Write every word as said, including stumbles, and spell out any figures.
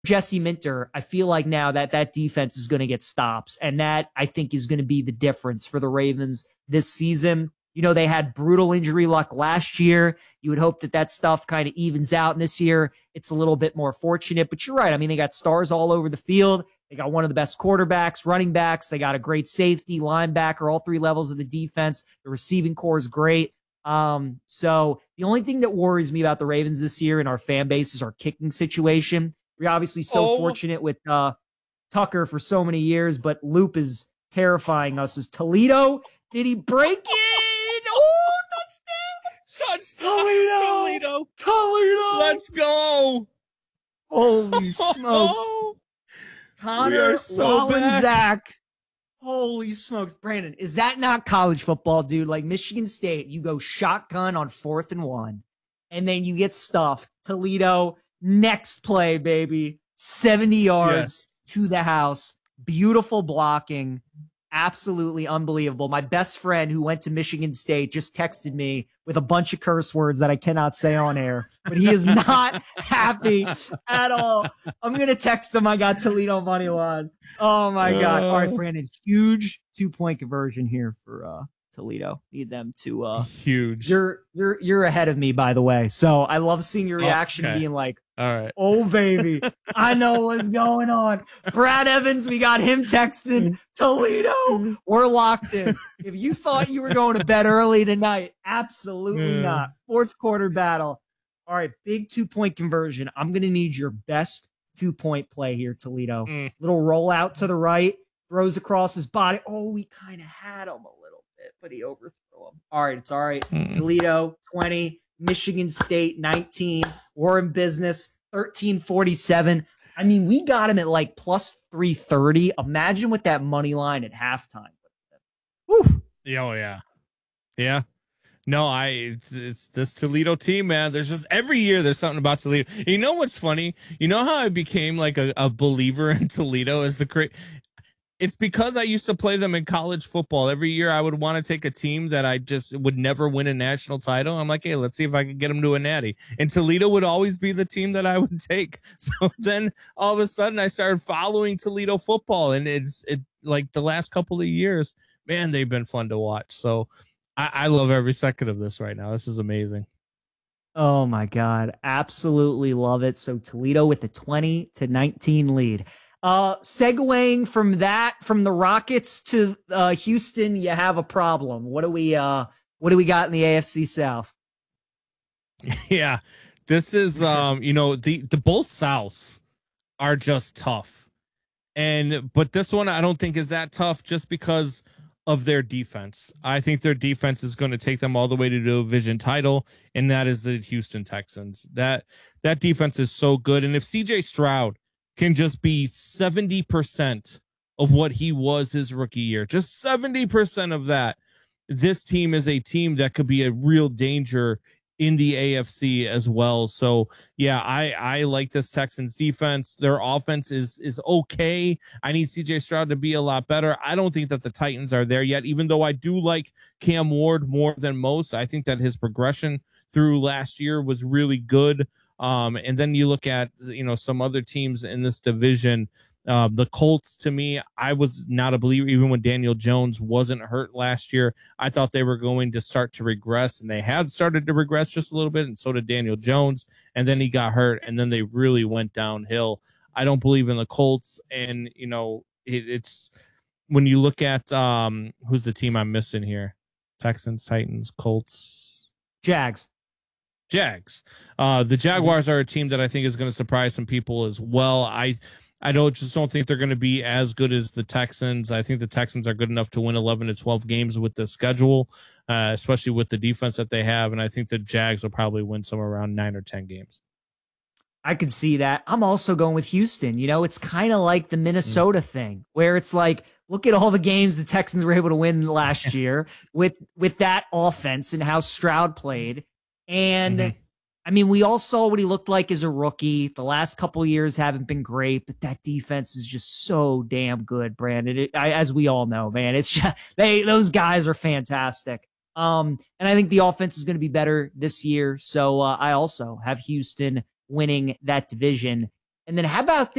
Jesse Minter, I feel like now that that defense is going to get stops, and that I think is going to be the difference for the Ravens this season. You know, they had brutal injury luck last year. You would hope that that stuff kind of evens out. And this year, it's a little bit more fortunate. But you're right. I mean, they got stars all over the field. They got one of the best quarterbacks, running backs. They got a great safety, linebacker, all three levels of the defense. The receiving core is great. Um, so the only thing that worries me about the Ravens this year in our fan base is our kicking situation. We're obviously so oh. fortunate with uh, Tucker for so many years, but Loop is terrifying us. Is Toledo? Did he break it? Oh, touchdown! Touchdown! Toledo! Toledo! Toledo! Let's go! Holy smokes! Connor, so Zach. Holy smokes, Brandon! Is that not college football, dude? Like Michigan State, you go shotgun on fourth and one, and then you get stuffed. Toledo. Next play, baby. seventy yards yes. to the house. Beautiful blocking. Absolutely unbelievable. My best friend who went to Michigan State just texted me with a bunch of curse words that I cannot say on air, but he is not happy at all. I'm going to text him. I got Toledo money line. Oh my God. All right, Brandon, huge two point conversion here for, uh, Toledo. Need them to uh huge. You're you're you're ahead of me, by the way. So I love seeing your reaction okay. being like, all right, oh baby, I know what's going on. Brad Evans, we got him texting Toledo. We're locked in. If you thought you were going to bed early tonight, absolutely yeah. not. Fourth quarter battle. All right, big two point conversion. I'm gonna need your best two point play here, Toledo. Mm. Little rollout to the right, throws across his body. Oh, we kind of had him a little. But he overthrew him. All right, it's all right. Mm. Toledo, twenty. Michigan State, nineteen. We're in business, thirteen forty-seven. I mean, we got him at like plus three thirty. Imagine with that money line at halftime. Whew. Oh, yeah. Yeah. No, I it's, it's this Toledo team, man. There's just every year there's something about Toledo. You know what's funny? You know how I became like a, a believer in Toledo as the great. It's because I used to play them in college football. Every year I would want to take a team that I just would never win a national title. I'm like, hey, let's see if I can get them to a natty. And Toledo would always be the team that I would take. So then all of a sudden I started following Toledo football. And it's it like the last couple of years, man, they've been fun to watch. So I, I love every second of this right now. This is amazing. Oh, my God. Absolutely love it. So Toledo with a twenty to nineteen lead. Uh, segueing from that, from the Rockets to uh, Houston, you have a problem. What do we, uh, what do we got in the A F C South? Yeah, this is, um, you know, the the both Souths are just tough, and but this one I don't think is that tough just because of their defense. I think their defense is going to take them all the way to the division title, and that is the Houston Texans. That that defense is so good, and if C J Stroud can just be seventy percent of what he was his rookie year, just seventy percent of that, this team is a team that could be a real danger in the A F C as well. So yeah, I, I like this Texans defense. Their offense is, is okay. I need C J Stroud to be a lot better. I don't think that the Titans are there yet, even though I do like Cam Ward more than most. I think that his progression through last year was really good. Um, and then you look at, you know, some other teams in this division. Uh, the Colts, to me, I was not a believer, even when Daniel Jones wasn't hurt last year. I thought they were going to start to regress, and they had started to regress just a little bit, and so did Daniel Jones. And then he got hurt, and then they really went downhill. I don't believe in the Colts, and, you know, it, it's when you look at um, who's the team I'm missing here? Texans, Titans, Colts. Jags. Jags. Uh, the Jaguars are a team that I think is going to surprise some people as well. I I don't just don't think they're going to be as good as the Texans. I think the Texans are good enough to win eleven to twelve games with the schedule, uh, especially with the defense that they have. And I think the Jags will probably win somewhere around nine or ten games. I could see that. I'm also going with Houston. You know, it's kind of like the Minnesota mm. thing where it's like, look at all the games the Texans were able to win last year with, with that offense and how Stroud played. And mm-hmm. I mean, we all saw what he looked like as a rookie. The last couple of years haven't been great, but that defense is just so damn good, Brandon. It, I, as we all know, man, it's just, they those guys are fantastic. Um, and I think the offense is going to be better this year. So uh, I also have Houston winning that division. And then how about